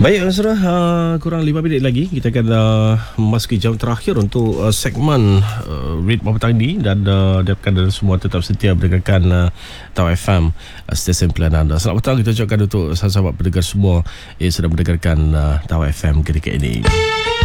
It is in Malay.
Baik, Azrah, kurang 5 minit lagi kita akan memasuki jam terakhir untuk segmen Read Petang ini, dan diharapkan anda semua tetap setia mendengarkan Tau FM, stesen pilihan anda. Selamat petang kita ucapkan untuk sahabat pendengar semua yang sedang mendengarkan Tau FM ketika ini.